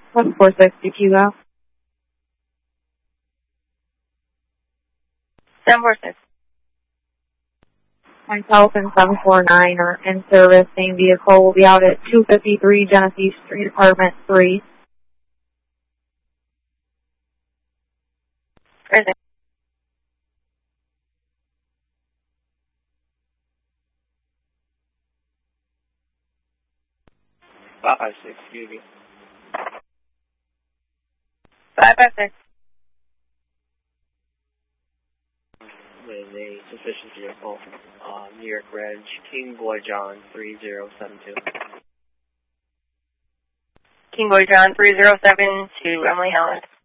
1460 Kilo. 746. Myself and 749 are in service. Same vehicle will be out at 253 Genesee Street, Apartment 3. Present. Five, 6, excuse me. 556. With a suspicious vehicle, New York Reg, King Boy John 3072. King Boy John 307 to Emily Holland.